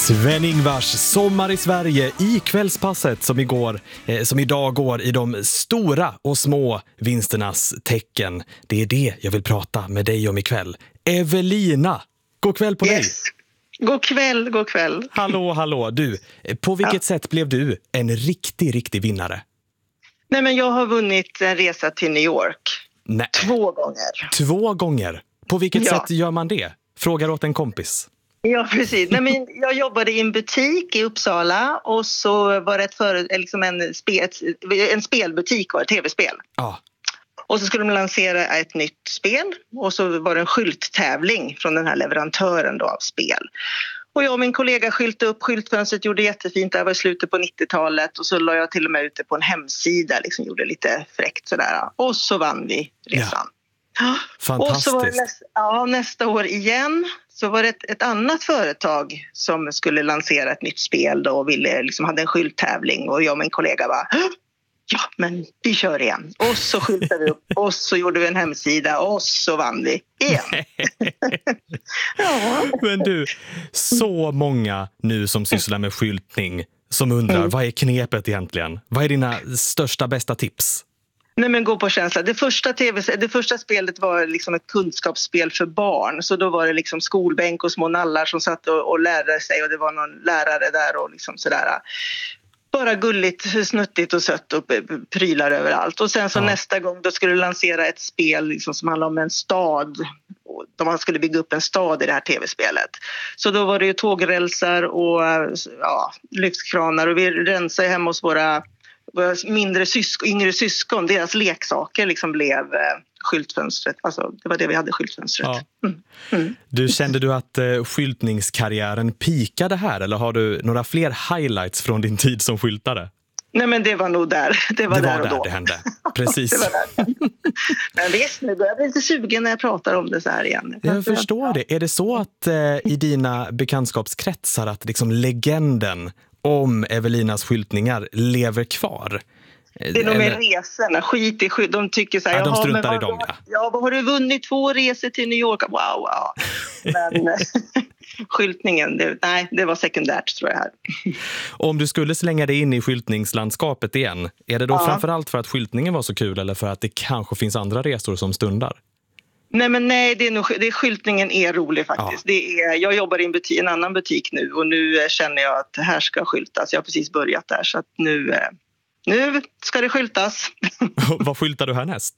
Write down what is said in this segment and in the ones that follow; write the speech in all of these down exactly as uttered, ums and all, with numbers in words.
Sven-Ingvars sommar i Sverige i kvällspasset som igår, eh, som idag går i de stora och små vinsternas tecken. Det är det jag vill prata med dig om ikväll. Evelina, god kväll på yes. dig. God kväll, god kväll. Hallå, hallå. Du, på vilket ja. sätt blev du en riktig, riktig vinnare? Nej, men jag har vunnit en resa till New York. Nej. Två gånger. Två gånger? På vilket ja. sätt gör man det? Frågar åt en kompis. Ja, precis. Nej, men jag jobbade i en butik i Uppsala och så var det ett för, liksom en, spel, en spelbutik, var ett tv-spel. Ja. Och så skulle de lansera ett nytt spel och så var det en skylttävling från den här leverantören då av spel. Och jag och min kollega skyltade upp skyltfönstret, gjorde jättefint. Det var i slutet på nittiotalet och så la jag till och med ut det på en hemsida, liksom gjorde lite fräckt sådär. Och så vann vi resan. Ja. Fantastiskt. Och så var det nästa, ja, nästa år igen så var det ett, ett annat företag som skulle lansera ett nytt spel då och ville, liksom, hade en skylttävling och jag och min kollega var ja, men vi kör igen. Och så skyltade vi upp och så gjorde vi en hemsida och så vann vi igen. ja. Men du, så många nu som sysslar med skyltning som undrar, mm. vad är knepet egentligen? Vad är dina största, bästa tips? Nej, men gå på känsla. Det första, T V, det första spelet var liksom ett kunskapsspel för barn. Så då var det liksom skolbänk och små nallar som satt och, och lärde sig. Och det var någon lärare där och liksom sådär. Bara gulligt, snuttigt och sött och prylar överallt. Och sen så ja. nästa gång då skulle du lansera ett spel liksom som handlar om en stad. De skulle bygga upp en stad i det här tv-spelet. Så då var det ju tågrälsar och ja, lyftkranar. Och vi rensade hem hos våra mindre syskon, yngre syskon, deras leksaker liksom blev eh, skyltfönstret. Alltså det var det vi hade, skyltfönstret. Ja. Mm. Mm. Du, kände du att eh, skyltningskarriären pikade här eller har du några fler highlights från din tid som skyltare? Nej, men det var nog där. Det var, det där, var och där då. det hände. Precis. det var där. Men visst, nu börjar jag bli lite sugen när jag pratar om det så här igen. Jag förstår det. Är det så att eh, i dina bekantskapskretsar att liksom legenden om Evelinas skyltningar lever kvar? Det är nog med resorna. Skit i skit. De tycker så här, ja, de struntar men vad, i dem, ja. Ja, vad har du vunnit? Två resor till New York? Wow, wow. Men skyltningen, det, nej, det var sekundärt tror jag här. Om du skulle slänga dig in i skyltningslandskapet igen, är det då ja. framförallt för att skyltningen var så kul eller för att det kanske finns andra resor som stundar? Nej, men nej, det är nog, det är, skyltningen är rolig faktiskt. Ja. Det är, jag jobbar i en, butik, en annan butik nu och nu känner jag att här ska skyltas. Jag har precis börjat där så att nu, nu ska det skyltas. Vad skyltar du härnäst?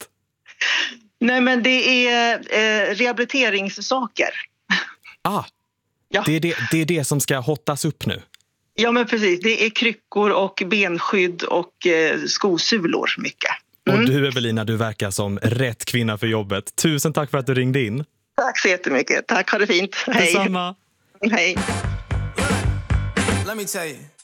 Nej, men det är eh, rehabiliteringssaker. Ah, ja. det, är det, det är det som ska hottas upp nu. Ja, men precis. Det är kryckor och benskydd och eh, skosulor mycket. Mm. Och du Evelina, du verkar som rätt kvinna för jobbet. Tusen tack för att du ringde in. Tack så jättemycket. Tack, ha det fint. Hej. Detsamma. Hej. Let me tell you.